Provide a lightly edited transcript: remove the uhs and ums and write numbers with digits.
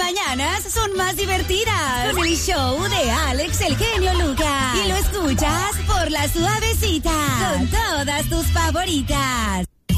mañanas son más divertidas con el show de Alex el Genio Lucas. Y lo escuchas por La Suavecita con todas tus favoritas.